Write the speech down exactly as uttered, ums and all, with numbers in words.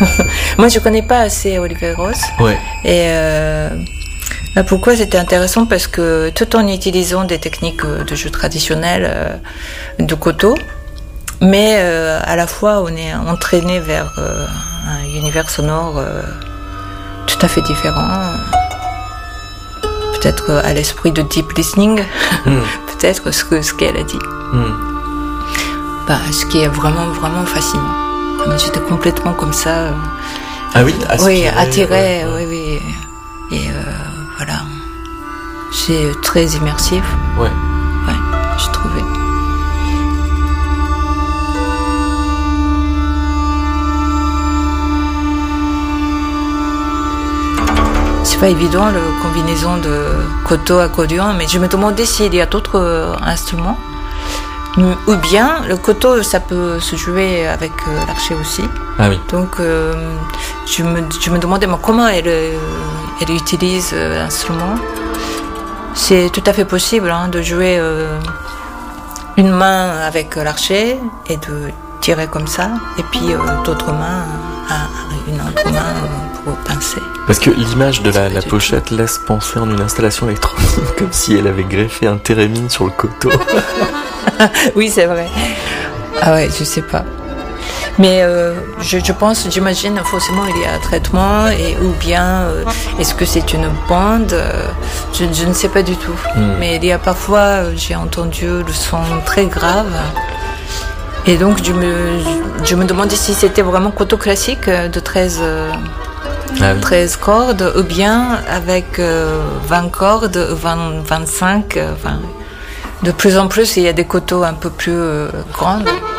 Moi, je connais pas assez Olivier Gross. Ouais. Et euh, là, pourquoi c'était intéressant? Parce que tout en utilisant des techniques de jeu traditionnelles euh, de koto, mais euh, à la fois, on est entraîné vers euh, un univers sonore euh, tout à fait différent. Peut-être à l'esprit de deep listening, mm. peut-être ce que ce qu'elle a dit. Mm. Bah, ce qui est vraiment vraiment fascinant. J'étais complètement comme ça. Euh, ah oui, oui, attirée, ouais. oui, oui. Et euh, voilà, c'est très immersif. Ouais. Ouais, j'ai trouvé. C'est pas évident la combinaison de koto accordéon, mais je me demandais s'il y a d'autres euh, instruments. Ou bien le koto, ça peut se jouer avec euh, l'archet aussi. Ah oui. Donc euh, je me je me demandais moi, comment elle euh, elle utilise euh, l'instrument. C'est tout à fait possible hein, de jouer euh, une main avec l'archet et de tirer comme ça, et puis euh, d'autres mains à une autre main euh, pour pincer. Parce que l'image de la, la pochette tout. laisse penser en une installation électronique, comme si elle avait greffé un térémine sur le koto. Oui, c'est vrai. Ah ouais, je sais pas. Mais euh, je, je pense, j'imagine, forcément, il y a un traitement, et, ou bien, euh, est-ce que c'est une bande euh, je, je ne sais pas du tout. Mm. Mais il y a parfois, euh, j'ai entendu le son très grave. Et donc, je me, je me demandais si c'était vraiment koto classique de treize, euh, ah oui. treize cordes, ou bien avec euh, vingt cordes, vingt, vingt-cinq. Euh, vingt. De plus en plus, il y a des kotos un peu plus euh, grandes.